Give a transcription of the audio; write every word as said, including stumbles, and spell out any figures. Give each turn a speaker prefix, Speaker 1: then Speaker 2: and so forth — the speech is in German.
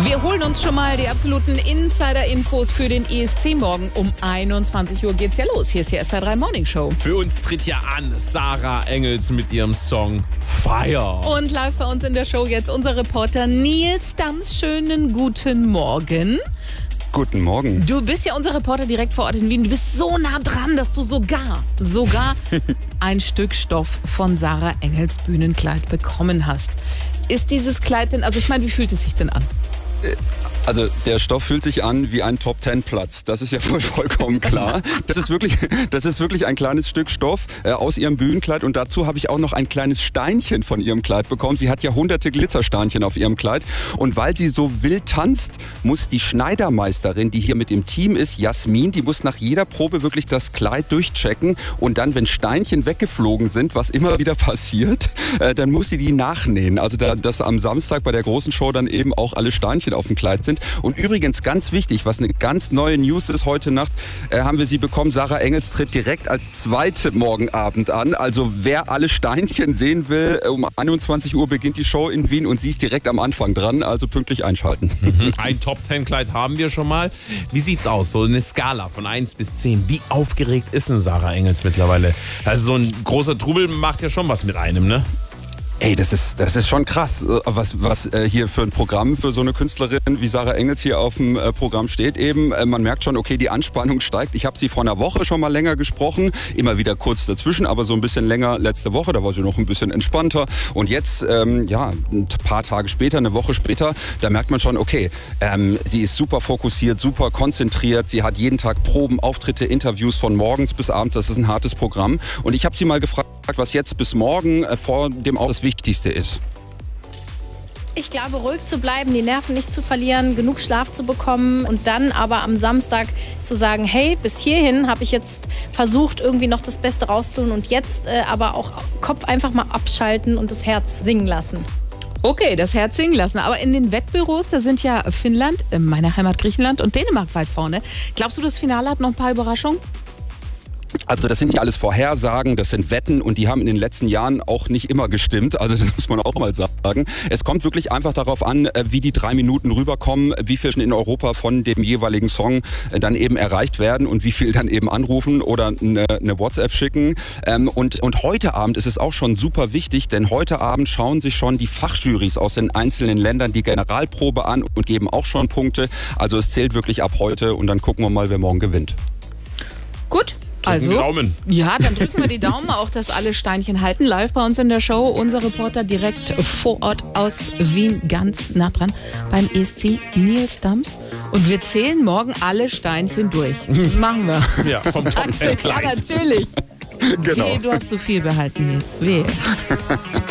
Speaker 1: Wir holen uns schon mal die absoluten Insider-Infos für den E S C morgen. Um einundzwanzig Uhr geht's ja los. Hier ist die S W R drei Morning Show.
Speaker 2: Für uns tritt ja an Sarah Engels mit ihrem Song Fire.
Speaker 1: Und live bei uns in der Show jetzt unser Reporter Nils Dams. Schönen guten Morgen.
Speaker 3: Guten Morgen.
Speaker 1: Du bist ja unser Reporter direkt vor Ort in Wien. Du bist so nah dran, dass du sogar, sogar ein Stück Stoff von Sarah Engels Bühnenkleid bekommen hast. Ist dieses Kleid denn, also ich meine, wie fühlt es sich denn an?
Speaker 3: Also der Stoff fühlt sich an wie ein Top-Ten-Platz. Das ist ja voll, vollkommen klar. Das ist wirklich, das ist wirklich ein kleines Stück Stoff äh, aus ihrem Bühnenkleid. Und dazu habe ich auch noch ein kleines Steinchen von ihrem Kleid bekommen. Sie hat ja hunderte Glitzersteinchen auf ihrem Kleid. Und weil sie so wild tanzt, muss die Schneidermeisterin, die hier mit im Team ist, Jasmin, die muss nach jeder Probe wirklich das Kleid durchchecken. Und dann, wenn Steinchen weggeflogen sind, was immer wieder passiert, äh, dann muss sie die nachnähen. Also da, dass am Samstag bei der großen Show dann eben auch alle Steinchen auf dem Kleid sind. Und übrigens ganz wichtig, was eine ganz neue News ist, heute Nacht äh, haben wir sie bekommen. Sarah Engels tritt direkt als zweite morgen Abend an. Also wer alle Steinchen sehen will, um einundzwanzig Uhr beginnt die Show in Wien und sie ist direkt am Anfang dran. Also pünktlich einschalten.
Speaker 2: Mhm. Ein Top-Ten-Kleid haben wir schon mal. Wie sieht's aus? So eine Skala von eins bis zehn. Wie aufgeregt ist denn Sarah Engels mittlerweile? Also so ein großer Trubel macht ja schon was mit einem, ne?
Speaker 3: Ey, das ist, das ist schon krass, was, was äh, hier für ein Programm für so eine Künstlerin wie Sarah Engels hier auf dem äh, Programm steht eben. Äh, man merkt schon, okay, die Anspannung steigt. Ich habe sie vor einer Woche schon mal länger gesprochen, immer wieder kurz dazwischen, aber so ein bisschen länger letzte Woche, da war sie noch ein bisschen entspannter. Und jetzt, ähm, ja, ein paar Tage später, eine Woche später, da merkt man schon, okay, ähm, sie ist super fokussiert, super konzentriert. Sie hat jeden Tag Proben, Auftritte, Interviews von morgens bis abends. Das ist ein hartes Programm. Und ich habe sie mal gefragt, was jetzt bis morgen äh, vor dem auch das Wichtigste ist.
Speaker 4: Ich glaube, ruhig zu bleiben, die Nerven nicht zu verlieren, genug Schlaf zu bekommen und dann aber am Samstag zu sagen, hey, bis hierhin habe ich jetzt versucht, irgendwie noch das Beste rauszuholen und jetzt äh, aber auch Kopf einfach mal abschalten und das Herz singen lassen.
Speaker 1: Okay, das Herz singen lassen. Aber in den Wettbüros, da sind ja Finnland, meine Heimat Griechenland und Dänemark weit vorne. Glaubst du, das Finale hat noch ein paar Überraschungen?
Speaker 3: Also das sind ja alles Vorhersagen, das sind Wetten und die haben in den letzten Jahren auch nicht immer gestimmt, also das muss man auch mal sagen. Es kommt wirklich einfach darauf an, wie die drei Minuten rüberkommen, wie viel in Europa von dem jeweiligen Song dann eben erreicht werden und wie viel dann eben anrufen oder eine, eine WhatsApp schicken. Und, und heute Abend ist es auch schon super wichtig, denn heute Abend schauen sich schon die Fachjurys aus den einzelnen Ländern die Generalprobe an und geben auch schon Punkte. Also es zählt wirklich ab heute und dann gucken wir mal, wer morgen gewinnt.
Speaker 1: Gut.
Speaker 2: Also, Daumen.
Speaker 1: Ja, dann drücken wir die Daumen auch, dass alle Steinchen halten. Live bei uns in der Show, unser Reporter direkt vor Ort aus Wien, ganz nah dran beim E S C, Nils Dams. Und wir zählen morgen alle Steinchen durch. Das machen wir.
Speaker 2: Ja, vom Top Ten
Speaker 1: Ja, natürlich.
Speaker 3: Genau.
Speaker 1: Okay, du hast zu viel behalten, Nils. Wehe.